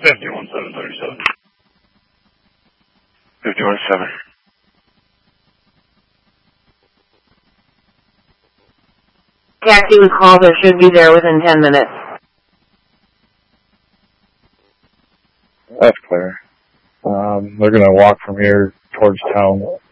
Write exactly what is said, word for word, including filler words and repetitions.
fifty-one seven thirty-seven. fifty-one seven. Taxi was called. There should be there within ten minutes. That's clear. Um, they're going to walk from here towards town.